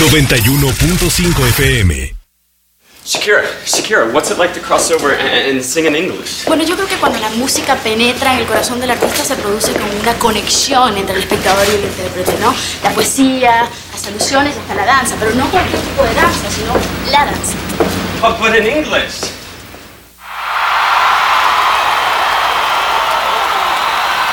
91.5 FM. Shakira, what's it like to cross over and sing in English? Bueno, yo creo que cuando la música penetra en el corazón del artista se produce como una conexión entre el espectador y el intérprete, ¿no? La poesía, las alusiones, hasta la danza, pero no cualquier tipo de danza, sino la danza. But in English.